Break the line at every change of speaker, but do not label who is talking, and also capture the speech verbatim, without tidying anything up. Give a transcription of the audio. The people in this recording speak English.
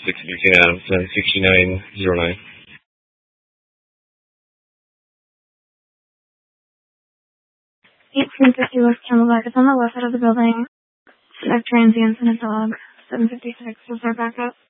six fifteen Adams, ten sixty-nine oh nine.
eighteen fifty West Camelback. It's on the west side of the building. No transients and a dog. seven fifty-six. Is there backup?